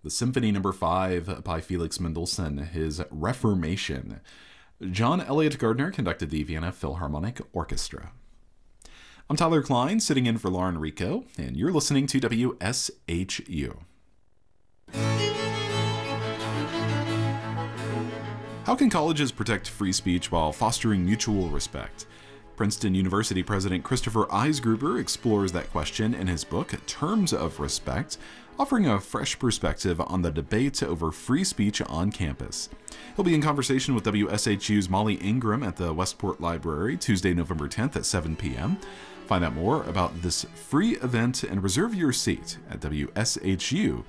the Symphony Number 5 by Felix Mendelssohn, his Reformation. John Elliott Gardner conducted the Vienna Philharmonic Orchestra. I'm Tyler Klein, sitting in for Lauren Rico, and you're listening to WSHU. How can colleges protect free speech while fostering mutual respect? Princeton University President Christopher Eisgruber explores that question in his book, Terms of Respect, offering a fresh perspective on the debate over free speech on campus. He'll be in conversation with WSHU's Molly Ingram at the Westport Library Tuesday, November 10th at 7 p.m. Find out more about this free event and reserve your seat at WSHU.org.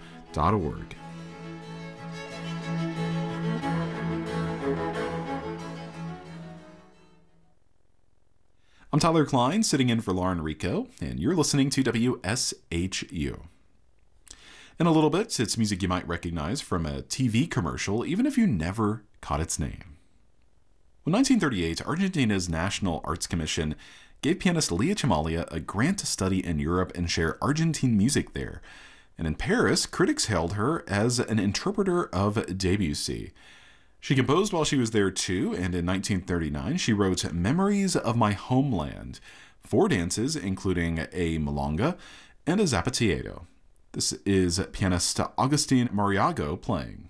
I'm Tyler Klein, sitting in for Lauren Rico, and you're listening to WSHU. In a little bit, it's music you might recognize from a TV commercial, even if you never caught its name. In 1938, Argentina's National Arts Commission gave pianist Leah Chamalia a grant to study in Europe and share Argentine music there. And in Paris, critics hailed her as an interpreter of Debussy. She composed while she was there too, and in 1939 she wrote Memories of My Homeland, 4 dances including a milonga and a zapateo. This is pianist Agustin Mariago playing.